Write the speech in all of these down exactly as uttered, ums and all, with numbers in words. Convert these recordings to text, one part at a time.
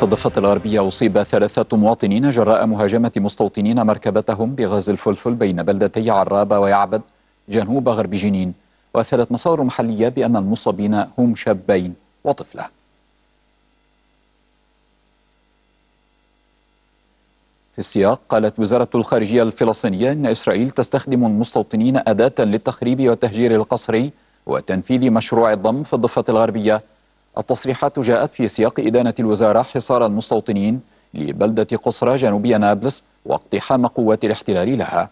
الضفة الغربية أصيب ثلاثة مواطنين جراء مهاجمة مستوطنين مركبتهم بغاز الفلفل بين بلدتي عرابة ويعبد جنوب غرب جنين. وأفادت مصادر محلية بأن المصابين هم شابين وطفلة. في السياق، قالت وزارة الخارجية الفلسطينية إن إسرائيل تستخدم المستوطنين أداة للتخريب والتهجير القسري وتنفيذ مشروع الضم في الضفة الغربية. التصريحات جاءت في سياق إدانة الوزارة حصار المستوطنين لبلدة قصرى جنوب نابلس واقتحام قوات الاحتلال لها.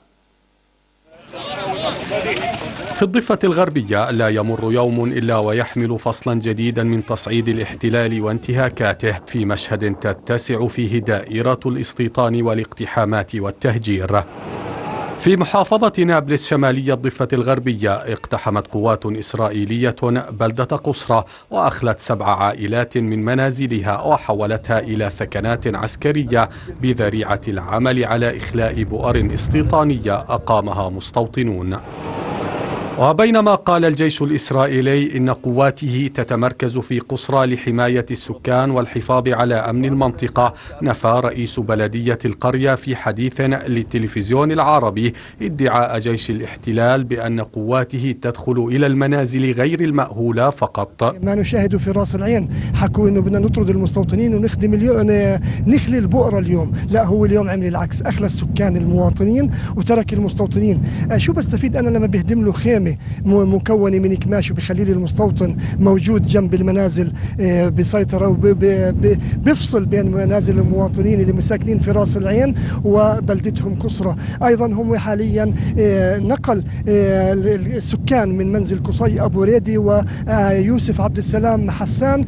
في الضفة الغربية لا يمر يوم إلا ويحمل فصلا جديدا من تصعيد الاحتلال وانتهاكاته، في مشهد تتسع فيه دائرة الاستيطان والاقتحامات والتهجير. في محافظة نابلس شمالية الضفة الغربية اقتحمت قوات إسرائيلية بلدة قصرى وأخلت سبع عائلات من منازلها وحولتها إلى ثكنات عسكرية بذريعة العمل على إخلاء بؤر استيطانية أقامها مستوطنون. وبينما قال الجيش الإسرائيلي إن قواته تتمركز في قصرى لحماية السكان والحفاظ على أمن المنطقة، نفى رئيس بلدية القرية في حديث للتلفزيون العربي ادعاء جيش الاحتلال بأن قواته تدخل إلى المنازل غير المأهولة فقط. ما نشاهده في راس العين حكوا إنه بدنا نطرد المستوطنين ونخدم اليوم نخلي البؤرة اليوم، لا هو اليوم عمل العكس، أخلى السكان المواطنين وترك المستوطنين. شو بستفيد أنا لما بهدم له خيمة مكونة من كماش وبخلي لي المستوطن موجود جنب المنازل بسيطرة وبفصل بين منازل المواطنين اللي مساكنين في راس العين وبلدتهم قصرى. أيضا هم حاليا نقل السكان من منزل قصي أبو ريدي ويوسف عبد السلام حسان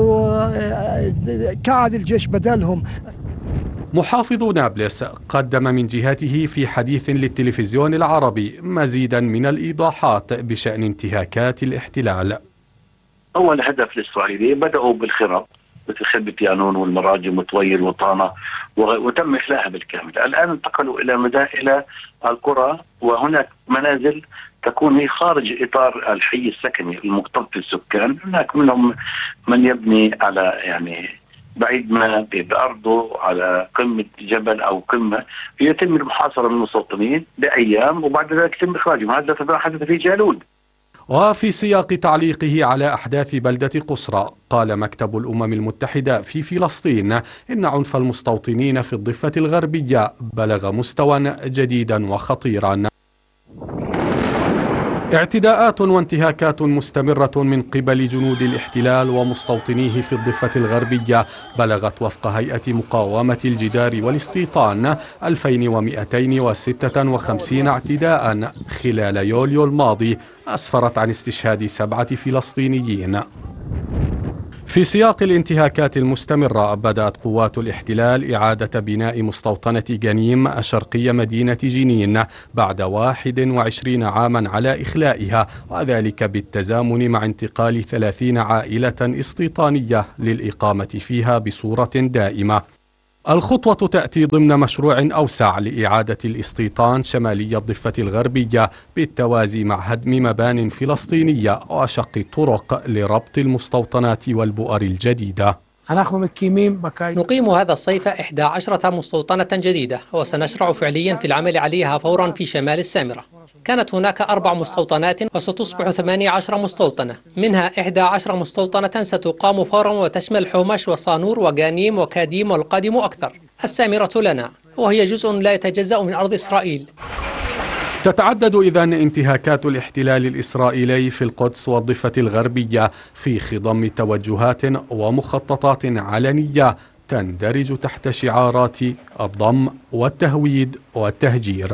وكعد الجيش بدالهم. محافظ نابلس قدم من جهته في حديث للتلفزيون العربي مزيدا من الإيضاحات بشأن انتهاكات الاحتلال. أول هدف الإسرائيلي بدأوا بالخرب مثل خربة يانون والمراجم وطويل وطانة وتم إخلاءها بالكامل. الآن انتقلوا إلى إلى القرى، وهناك منازل تكون هي خارج إطار الحي السكني المكتظ بالسكان. هناك منهم من يبني على يعني بعيد ما بأرضه على قمة جبل أو قمة، يتم المحاصرة من المستوطنين لأيام وبعد ذلك يتم إخراجهم. هذا حدث في جالود. وفي سياق تعليقه على أحداث بلدة قصرى، قال مكتب الأمم المتحدة في فلسطين إن عنف المستوطنين في الضفة الغربية بلغ مستوى جديدا وخطيرا. اعتداءات وانتهاكات مستمرة من قبل جنود الاحتلال ومستوطنيه في الضفة الغربية بلغت وفق هيئة مقاومة الجدار والاستيطان ألفين ومئتين وستة وخمسين اعتداء خلال يوليو الماضي، أسفرت عن استشهاد سبعة فلسطينيين. في سياق الانتهاكات المستمرة، بدأت قوات الاحتلال إعادة بناء مستوطنة جنيم شرقي مدينة جنين بعد واحد وعشرين عاما على إخلائها، وذلك بالتزامن مع انتقال ثلاثين عائلة استيطانية للإقامة فيها بصورة دائمة. الخطوة تأتي ضمن مشروع أوسع لإعادة الاستيطان شمالي الضفة الغربية بالتوازي مع هدم مبان فلسطينية وشق الطرق لربط المستوطنات والبؤر الجديدة. نقيم هذا الصيف إحدى عشرة مستوطنة جديدة وسنشرع فعليا في العمل عليها فورا في شمال السامرة. كانت هناك أربع مستوطنات وستصبح ثمانية عشر مستوطنة، منها إحدى عشر مستوطنة ستقام فورا وتشمل حومش وصانور وجانيم وكاديم والقادم أكثر. السامرة لنا وهي جزء لا يتجزأ من أرض إسرائيل. تتعدد إذن انتهاكات الاحتلال الإسرائيلي في القدس والضفة الغربية في خضم توجهات ومخططات علنية تندرج تحت شعارات الضم والتهويد والتهجير.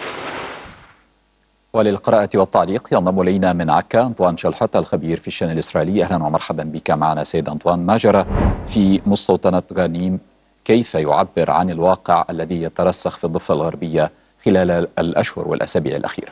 وللقراءة والتعليق ينضم إلينا من عكا أنطوان شلحت الخبير في الشأن الإسرائيلي. أهلا ومرحبا بك معنا سيد أنطوان. ما جرى في مستوطنة غنيم كيف يعبر عن الواقع الذي يترسخ في الضفة الغربية خلال الأشهر والأسابيع الأخيرة؟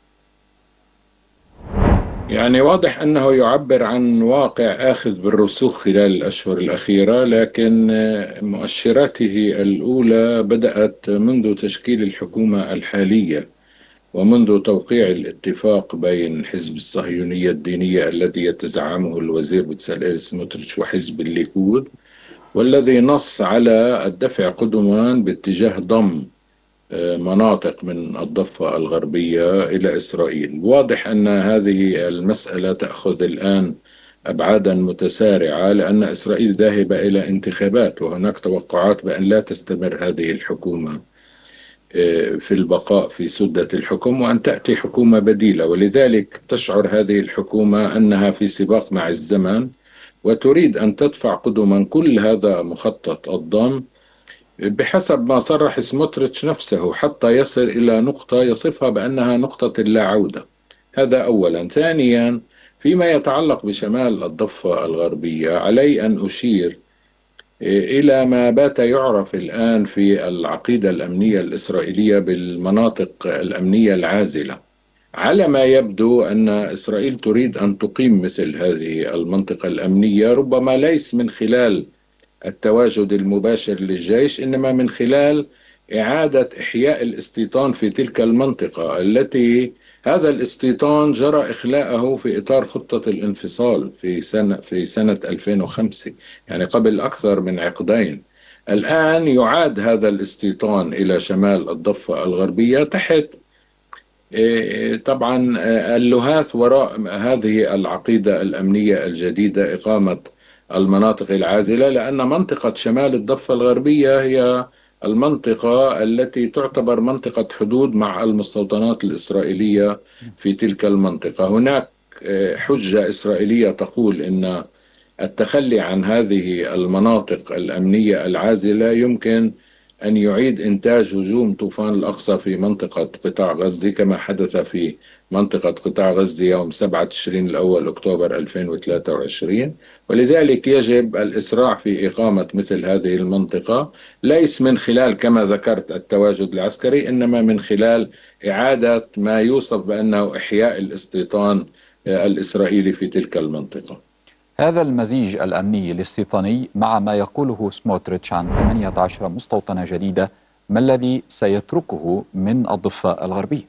يعني واضح أنه يعبر عن واقع آخذ بالرسوخ خلال الأشهر الأخيرة، لكن مؤشراته الأولى بدأت منذ تشكيل الحكومة الحالية ومنذ توقيع الاتفاق بين الحزب الصهيونية الدينية الذي يتزعمه الوزير بتساليل سموتريتش وحزب الليكود والذي نص على الدفع قدما باتجاه ضم مناطق من الضفة الغربية إلى إسرائيل. واضح أن هذه المسألة تأخذ الآن أبعادا متسارعة، لأن إسرائيل ذاهبة إلى انتخابات، وهناك توقعات بأن لا تستمر هذه الحكومة في البقاء في سدة الحكم، وأن تأتي حكومة بديلة. ولذلك تشعر هذه الحكومة أنها في سباق مع الزمن، وتريد أن تدفع قدما كل هذا مخطط الضم بحسب ما صرح سموتريتش نفسه، حتى يصل إلى نقطة يصفها بأنها نقطة اللا عودة. هذا أولا. ثانيا، فيما يتعلق بشمال الضفة الغربية، علي أن أشير إلى ما بات يعرف الآن في العقيدة الأمنية الإسرائيلية بالمناطق الأمنية العازلة. على ما يبدو أن إسرائيل تريد أن تقيم مثل هذه المنطقة الأمنية، ربما ليس من خلال التواجد المباشر للجيش، إنما من خلال إعادة إحياء الاستيطان في تلك المنطقة التي هذا الاستيطان جرى إخلاءه في إطار خطة الانفصال في سنة في سنة ألفين وخمسة، يعني قبل أكثر من عقدين. الآن يعاد هذا الاستيطان إلى شمال الضفة الغربية تحت طبعا اللهاث وراء هذه العقيدة الأمنية الجديدة، إقامة المناطق العازلة، لأن منطقة شمال الضفة الغربية هي المنطقة التي تعتبر منطقة حدود مع المستوطنات الإسرائيلية في تلك المنطقة. هناك حجة إسرائيلية تقول إن التخلي عن هذه المناطق الأمنية العازلة يمكن أن يعيد إنتاج هجوم طوفان الأقصى في منطقة قطاع غزة، كما حدث في منطقة قطاع غزة يوم سبعة تشرين الأول أكتوبر ألفين وثلاثة وعشرين. ولذلك يجب الإسراع في إقامة مثل هذه المنطقة، ليس من خلال كما ذكرت التواجد العسكري، إنما من خلال إعادة ما يوصف بأنه إحياء الاستيطان الإسرائيلي في تلك المنطقة. هذا المزيج الأمني الاستيطاني مع ما يقوله سموتريتش عن ثمانية عشر مستوطنة جديدة، ما الذي سيتركه من الضفة الغربية؟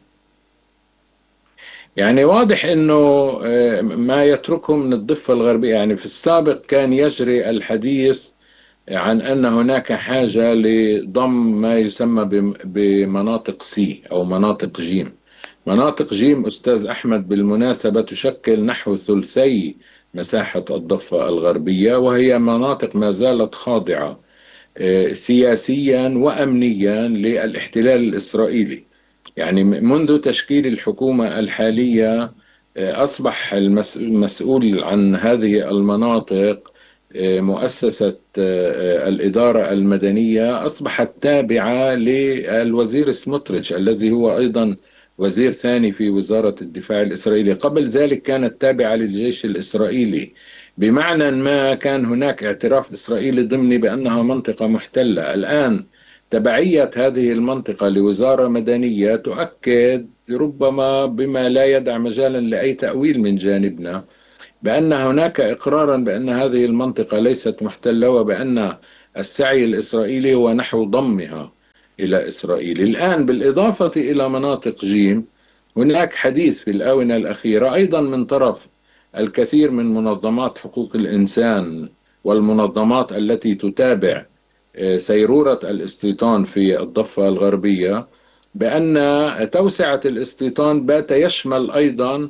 يعني واضح أنه ما يتركه من الضفة الغربية، يعني في السابق كان يجري الحديث عن أن هناك حاجة لضم ما يسمى بمناطق سي أو مناطق جيم. مناطق جيم أستاذ أحمد بالمناسبة تشكل نحو ثلثي مساحة الضفة الغربية، وهي مناطق ما زالت خاضعة سياسيا وأمنيا للاحتلال الإسرائيلي. يعني منذ تشكيل الحكومة الحالية أصبح المسؤول عن هذه المناطق مؤسسة الإدارة المدنية، أصبحت تابعة للوزير سموتريتش الذي هو أيضا وزير ثاني في وزارة الدفاع الإسرائيلي. قبل ذلك كانت تابعة للجيش الإسرائيلي، بمعنى ما كان هناك اعتراف إسرائيلي ضمني بأنها منطقة محتلة. الآن تبعية هذه المنطقة لوزارة مدنية تؤكد ربما بما لا يدع مجالا لأي تأويل من جانبنا بأن هناك إقرارا بأن هذه المنطقة ليست محتلة، وبأن السعي الإسرائيلي هو نحو ضمها إلى إسرائيل. الآن بالإضافة إلى مناطق جيم، هناك حديث في الآونة الأخيرة أيضا من طرف الكثير من منظمات حقوق الإنسان والمنظمات التي تتابع سيرورة الاستيطان في الضفة الغربية، بأن توسعة الاستيطان بات يشمل أيضا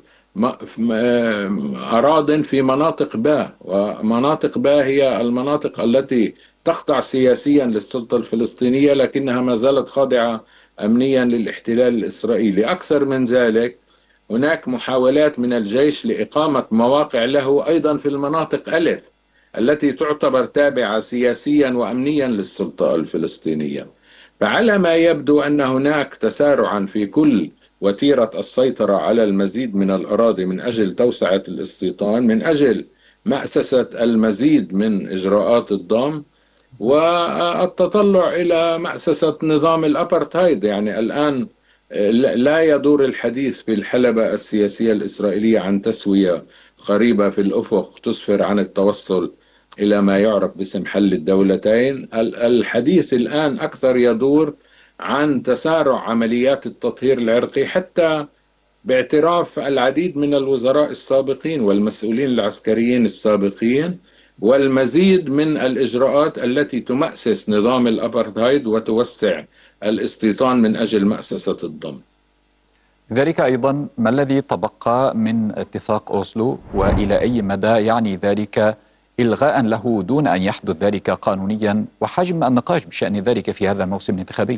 أراضٍ في مناطق با، ومناطق با هي المناطق التي تخضع سياسيا للسلطة الفلسطينية لكنها ما زالت خاضعة أمنيا للاحتلال الإسرائيلي. أكثر من ذلك، هناك محاولات من الجيش لإقامة مواقع له أيضا في المناطق ألف التي تعتبر تابعة سياسيا وأمنيا للسلطة الفلسطينية. فعلى ما يبدو أن هناك تسارعا في كل وتيرة السيطرة على المزيد من الأراضي من أجل توسعة الاستيطان، من أجل مأسسة المزيد من إجراءات الضم والتطلع إلى مأسسة نظام الأبرتايد. يعني الآن لا يدور الحديث في الحلبة السياسية الإسرائيلية عن تسوية قريبة في الأفق تسفر عن التوصل إلى ما يعرف باسم حل الدولتين. الحديث الآن أكثر يدور عن تسارع عمليات التطهير العرقي، حتى باعتراف العديد من الوزراء السابقين والمسؤولين العسكريين السابقين والمزيد من الإجراءات التي تمأسس نظام الأبرتهايد وتوسع الاستيطان من أجل مأسسة الضم. ذلك أيضا ما الذي تبقى من اتفاق أوسلو، وإلى أي مدى يعني ذلك إلغاء له دون أن يحدث ذلك قانونيا، وحجم النقاش بشأن ذلك في هذا الموسم الانتخابي؟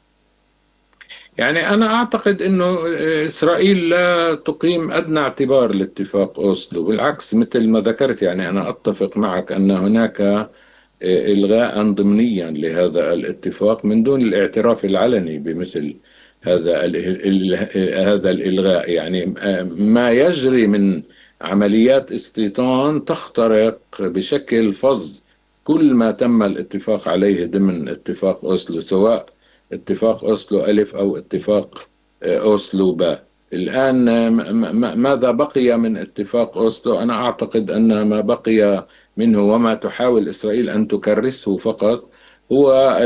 يعني أنا أعتقد أنه إسرائيل لا تقيم أدنى اعتبار لاتفاق أوسلو، بالعكس مثل ما ذكرت. يعني أنا أتفق معك أن هناك إلغاء ضمنيا لهذا الاتفاق من دون الاعتراف العلني بمثل هذا هذا الإلغاء. يعني ما يجري من عمليات استيطان تخترق بشكل فظ كل ما تم الاتفاق عليه ضمن اتفاق أوسلو، سواء اتفاق أوسلو ألف أو اتفاق أوسلو باء. الآن ماذا بقي من اتفاق أوسلو؟ أنا أعتقد أن ما بقي منه وما تحاول إسرائيل أن تكرسه فقط هو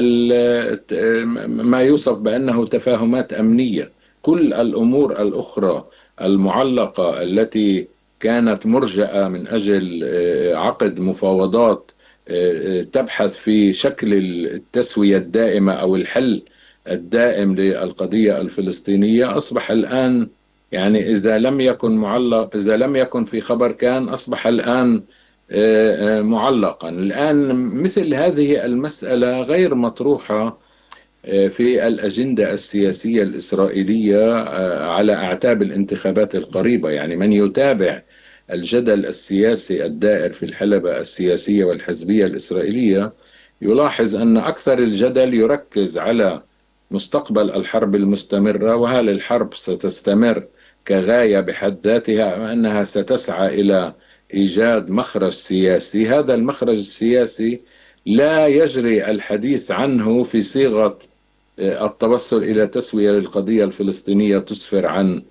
ما يوصف بأنه تفاهمات أمنية. كل الأمور الأخرى المعلقة التي كانت مرجئة من أجل عقد مفاوضات تبحث في شكل التسوية الدائمة أو الحل الدائم للقضية الفلسطينية أصبح الآن، يعني إذا لم يكن معلق إذا لم يكن في خبر كان أصبح الآن معلقا. الآن مثل هذه المسألة غير مطروحة في الأجندة السياسية الإسرائيلية على أعتاب الانتخابات القريبة. يعني من يتابع الجدل السياسي الدائر في الحلبة السياسية والحزبية الإسرائيلية يلاحظ أن أكثر الجدل يركز على مستقبل الحرب المستمرة، وهل الحرب ستستمر كغاية بحد ذاتها أم أنها ستسعى إلى إيجاد مخرج سياسي. هذا المخرج السياسي لا يجري الحديث عنه في صيغة التوصل إلى تسوية للقضية الفلسطينية تسفر عن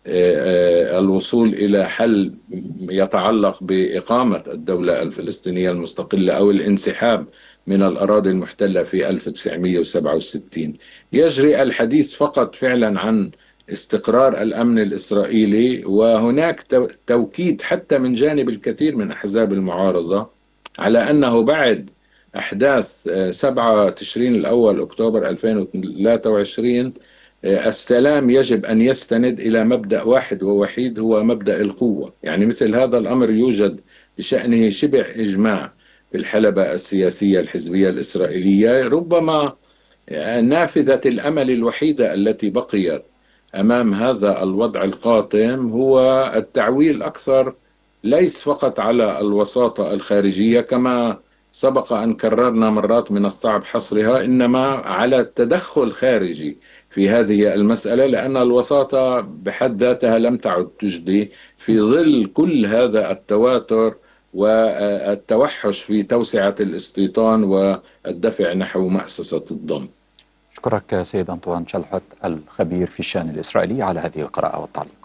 الوصول إلى حل يتعلق بإقامة الدولة الفلسطينية المستقلة أو الانسحاب من الأراضي المحتلة في ألف وتسعمئة وسبعة وستين. يجري الحديث فقط فعلا عن استقرار الأمن الإسرائيلي، وهناك توكيد حتى من جانب الكثير من أحزاب المعارضة على أنه بعد أحداث سبعة تشرين الأول أكتوبر ألفين وثلاثة وعشرين السلام يجب أن يستند إلى مبدأ واحد ووحيد هو مبدأ القوة. يعني مثل هذا الأمر يوجد بشأنه شبه إجماع في الحلبة السياسية الحزبية الإسرائيلية. ربما نافذة الأمل الوحيدة التي بقيت أمام هذا الوضع القاتم هو التعويل أكثر ليس فقط على الوساطة الخارجية كما سبق أن كررنا مرات من الصعب حصرها، إنما على التدخل خارجي في هذه المسألة، لأن الوساطة بحد ذاتها لم تعد تجدي في ظل كل هذا التواتر والتوحش في توسعة الاستيطان والدفع نحو مأسسة الضم. أشكرك سيد أنطوان شلحت الخبير في الشأن الإسرائيلي على هذه القراءة والتعليق.